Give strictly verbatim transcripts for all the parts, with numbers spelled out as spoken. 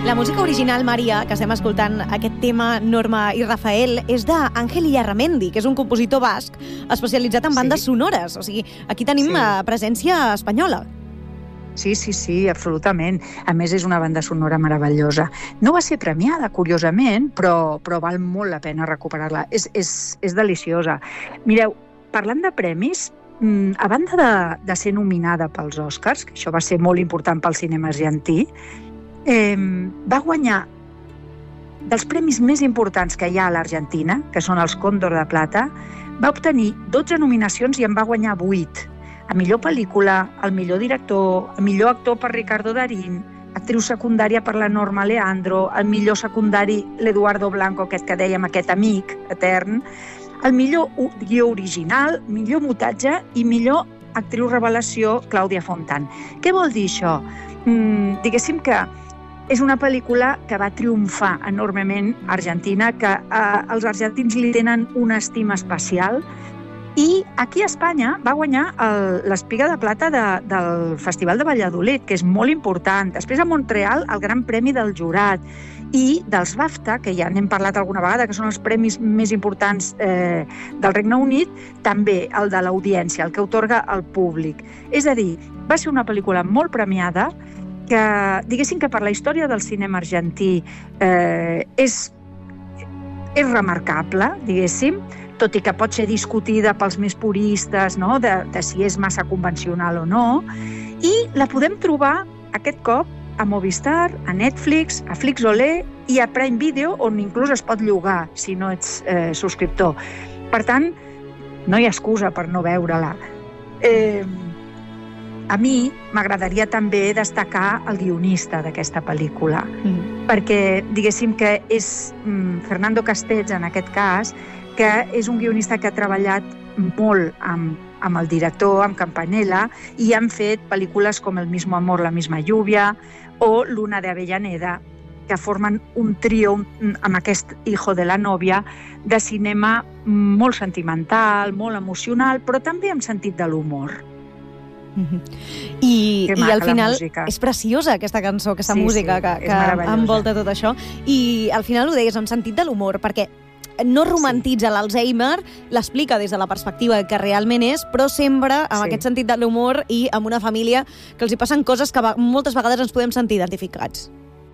La música original, Maria, que estem escoltant aquest tema, Norma i Rafael, és d'Àngel Illarramendi, que és un compositor basc especialitzat en bandes sí. sonores. O sigui, aquí tenim sí. presència espanyola. Sí, sí, sí, absolutament. A més, és una banda sonora meravellosa. No va ser premiada, curiosament, però, però val molt la pena recuperar-la. És, és, és deliciosa. Mireu, parlant de premis, a banda de, de ser nominada pels Oscars, que això va ser molt important pel cinema argentí, eh, va guanyar dels premis més importants que hi ha a l'Argentina, que són els Còndor de Plata, va obtenir dotze nominacions i en va guanyar vuit. A millor pel·lícula, el millor director, el millor actor per Ricardo Darín, actriu secundària per la Norma Leandro, el millor secundari l'Eduardo Blanco, aquest que dèiem, aquest amic etern, el millor guió original, millor muntatge i millor actriu revelació, Clàudia Fontan. Què vol dir això? Mm, diguéssim que és una pel·lícula que va triomfar enormement a Argentina, que eh, els argentins li tenen una estima especial. I aquí a Espanya va guanyar l'Espiga de Plata de, del Festival de Valladolid, que és molt important. Després a Montreal, el Gran Premi del Jurat. I dels BAFTA, que ja n'hem parlat alguna vegada, que són els premis més importants eh, del Regne Unit, també el de l'audiència, el que atorga al públic. És a dir, va ser una pel·lícula molt premiada que, diguéssim que per la història del cinema argentí eh, és, és remarcable, diguéssim, tot i que pot ser discutida pels més puristes, no? de, de si és massa convencional o no, i la podem trobar aquest cop a Movistar, a Netflix, a Flixolé i a Prime Video, on inclús es pot llogar si no ets eh, subscriptor. Per tant, no hi ha excusa per no veure-la. Eh, a mi m'agradaria també destacar el guionista d'aquesta pel·lícula, mm. perquè diguéssim que és mm, Fernando Castells, en aquest cas, que és un guionista que ha treballat molt amb, amb el director, amb Campanella, i han fet pel·lícules com El mismo amor, la misma lluvia, o Luna de Avellaneda, que formen un trio amb aquest Hijo de la novia de cinema molt sentimental, molt emocional, però també amb sentit de l'humor. Mm-hmm. I, i al final és preciosa aquesta cançó, aquesta sí, música sí, que, que envolta tot això, i al final ho deies amb sentit de l'humor, perquè no romantitza sí. l'Alzheimer, l'explica des de la perspectiva que realment és, però sempre amb sí. aquest sentit de l'humor i amb una família que els hi passen coses que moltes vegades ens podem sentir identificats.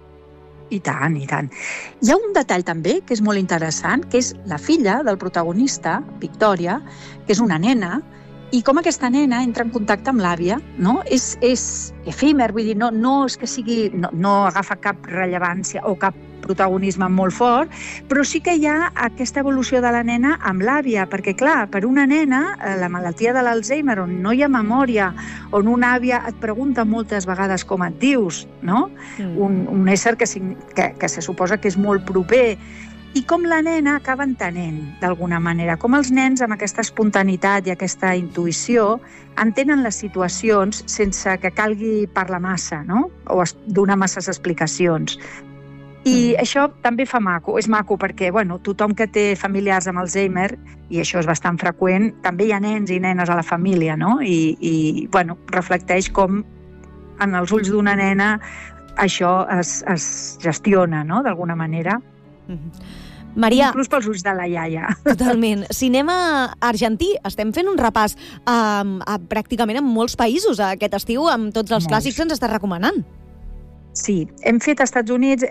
I tant, i tant. Hi ha un detall també que és molt interessant, que és la filla del protagonista, Victòria, que és una nena, i com aquesta nena entra en contacte amb l'àvia, no? És, és efímer, vull dir, no, no és que sigui, no, no agafa cap rellevància o cap protagonisme molt fort, però sí que hi ha aquesta evolució de la nena amb l'àvia, perquè clar, per una nena, la malaltia de l'Alzheimer, on no hi ha memòria, on una àvia et pregunta moltes vegades com et dius, no? Mm. Un, un ésser que, que, que se suposa que és molt proper, i com la nena acaba entenent, d'alguna manera, com els nens amb aquesta espontaneïtat i aquesta intuïció entenen les situacions sense que calgui parlar massa, no? O donar masses explicacions. I mm. això també fa maco, és maco perquè bueno, tothom que té familiars amb Alzheimer, i això és bastant freqüent, també hi ha nens i nenes a la família, no? I, i bueno, reflecteix com en els ulls d'una nena això es, es gestiona, no? D'alguna manera. Mm-hmm. Maria... Inclús pels ulls de la iaia. Totalment. Cinema argentí. Estem fent un repàs a, a, pràcticament en molts països aquest estiu, amb tots els molts. Clàssics que ens està recomanant. Sí, hem fet als Estats Units,